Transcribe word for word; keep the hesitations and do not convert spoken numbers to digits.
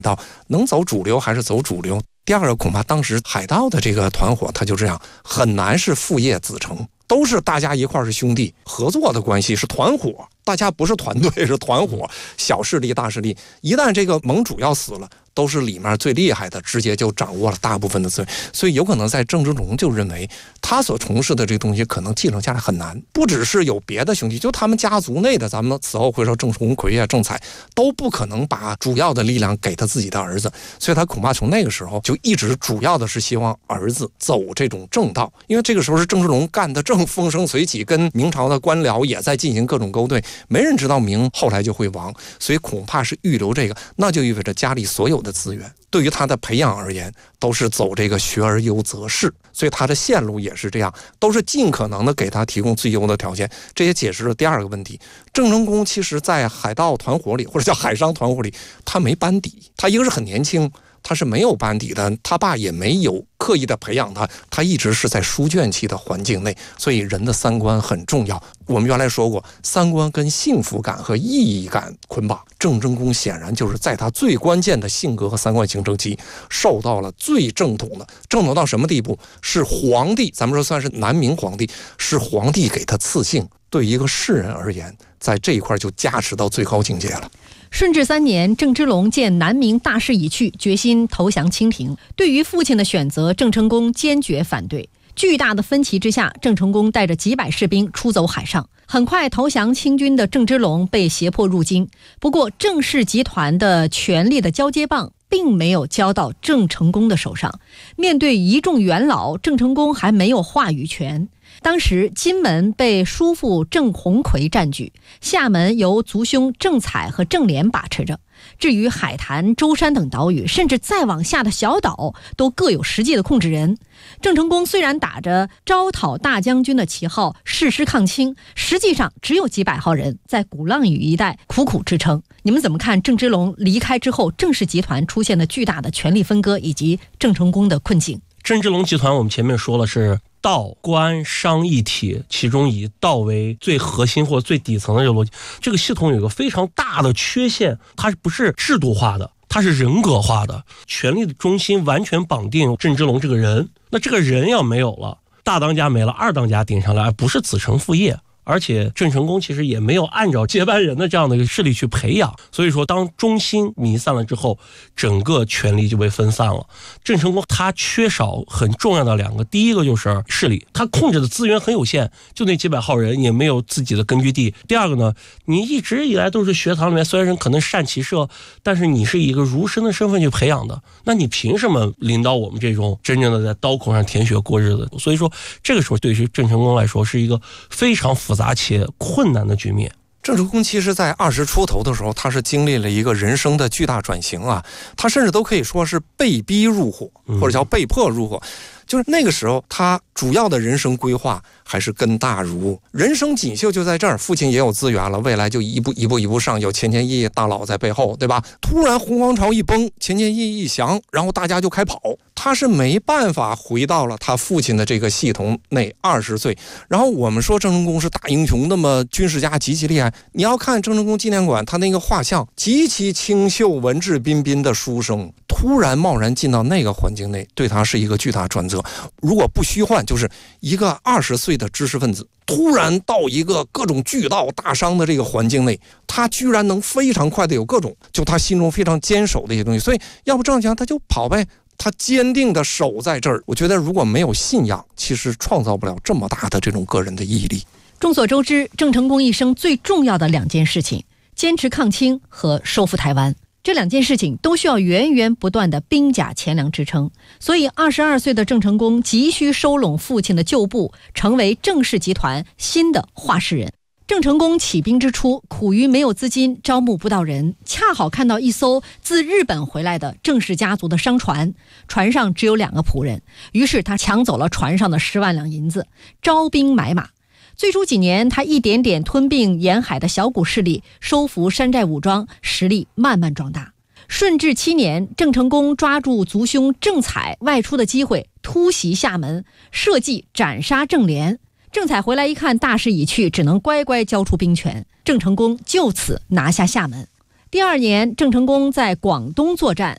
到能走主流还是走主流。第二个，恐怕当时海盗的这个团伙，他就这样，很难是父业子承，都是大家一块是兄弟，合作的关系，是团伙，大家不是团队，是团伙，小势力大势力。一旦这个盟主要死了，都是里面最厉害的，直接就掌握了大部分的资源。所以有可能在郑芝龙就认为，他所从事的这个东西可能继承下来很难，不只是有别的兄弟，就他们家族内的，咱们此后会说郑鸿逵啊、郑采，都不可能把主要的力量给他自己的儿子。所以他恐怕从那个时候就一直主要的是希望儿子走这种正道，因为这个时候是郑芝龙干的正风生水起，跟明朝的官僚也在进行各种勾兑，没人知道明后来就会亡，所以恐怕是预留这个，那就意味着家里所有的资源对于他的培养而言都是走这个学而优则仕，所以他的线路也是这样，都是尽可能的给他提供最优的条件。这也解释了第二个问题，郑成功其实在海盗团伙里或者叫海商团伙里，他没班底，他一个是很年轻，他是没有班底的，他爸也没有刻意的培养他，他一直是在书卷气的环境内，所以人的三观很重要。我们原来说过，三观跟幸福感和意义感捆绑，郑成功显然就是在他最关键的性格和三观形成期受到了最正统的，正统到什么地步？是皇帝，咱们说算是南明皇帝，是皇帝给他赐姓，对一个士人而言，在这一块就加持到最高境界了。 顺治三年，郑芝龙见南明大势已去，决心投降清廷。对于父亲的选择，郑成功坚决反对。巨大的分歧之下，郑成功带着几百士兵出走海上。很快，投降清军的郑芝龙被胁迫入京。不过，郑氏集团的权力的交接棒并没有交到郑成功的手上。面对一众元老，郑成功还没有话语权。当时金门被叔父郑鸿逵占据，厦门由族兄郑采和郑莲把持着。至于海坛、舟山等岛屿，甚至再往下的小岛，都各有实际的控制人。郑成功虽然打着招讨大将军的旗号誓师抗清，实际上只有几百号人在鼓浪屿一带苦苦支撑。你们怎么看郑芝龙离开之后，郑氏集团出现的巨大的权力分割以及郑成功的困境？ 郑芝龙集团我们前面说了是道官商一体，其中以道为最核心或最底层的这个逻辑。这个系统有一个非常大的缺陷，它不是制度化的，它是人格化的，权力的中心完全绑定郑芝龙这个人。那这个人要没有了，大当家没了，二当家顶上来，不是子承父业。而且郑成功其实也没有按照接班人的这样的一个势力去培养，所以说当中心弥散了之后，整个权力就被分散了。郑成功他缺少很重要的两个，第一个就是势力，他控制的资源很有限，就那几百号人，也没有自己的根据地。第二个呢，你一直以来都是学堂里面，虽然可能善骑射，但是你是以一个儒生的身份去培养的，那你凭什么领导我们这种真正的在刀口上舔血过日子？所以说这个时候对于郑成功来说是一个非常复杂且困难的局面。 郑成功其实在二十出头的时候，他是经历了一个人生的巨大转型啊，他甚至都可以说是被逼入伙，或者叫被迫入伙。就是那个时候，他主要的人生规划还是根大儒，人生锦绣就在这儿。父亲也有资源了，未来就一步一步一步上，有钱钱义义大佬在背后，对吧？突然洪王朝一崩，钱钱义义一降，然后大家就开跑，他是没办法回到了他父亲的这个系统内。二十岁，然后我们说郑成功是大英雄，那么军事家极其厉害。你要看郑成功纪念馆，他那个画像极其清秀、文质彬彬的书生，突然贸然进到那个环境内，对他是一个巨大转折。如果不虚幻，就是一个二十岁的知识分子突然到一个各种巨盗大商的这个环境内，他居然能非常快的有各种就他心中非常坚守的一些东西。所以要不这样讲，他就跑呗，他坚定的守在这儿。我觉得如果没有信仰，其实创造不了这么大的这种个人的毅力。 众所周知，郑成功一生最重要的两件事情，坚持抗清和收复台湾，这两件事情都需要源源不断的兵甲钱粮支撑。所以二十二岁的郑成功急需收拢父亲的旧部，成为郑氏集团新的话事人。郑成功起兵之初，苦于没有资金，招募不到人，恰好看到一艘自日本回来的郑氏家族的商船，船上只有两个仆人，于是他抢走了船上的十万两银子，招兵买马。最初几年，他一点点吞并沿海的小股势力，收服山寨武装，实力慢慢壮大。顺治七年，郑成功抓住族兄郑采外出的机会，突袭厦门，设计斩杀郑莲。郑采回来一看，大势已去，只能乖乖交出兵权。郑成功就此拿下厦门。第二年，郑成功在广东作战，